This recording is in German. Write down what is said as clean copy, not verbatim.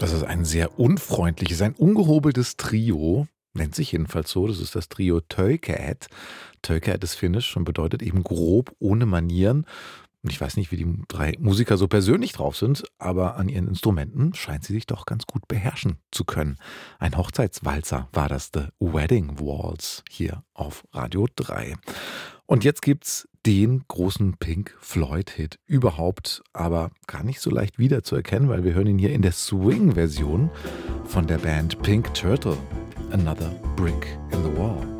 Das ist ein sehr unfreundliches, ein ungehobeltes Trio. Nennt sich jedenfalls so. Das ist das Trio Tökäät. Tökäät ist finnisch und bedeutet eben grob, ohne Manieren. Und ich weiß nicht, wie die drei Musiker so persönlich drauf sind, aber an ihren Instrumenten scheint sie sich doch ganz gut beherrschen zu können. Ein Hochzeitswalzer war das, The Wedding Waltz, hier auf Radio 3. Und jetzt gibt's den großen Pink Floyd-Hit überhaupt, aber gar nicht so leicht wiederzuerkennen, weil wir hören ihn hier in der Swing-Version von der Band Pink Turtle. Another Brick in the Wall.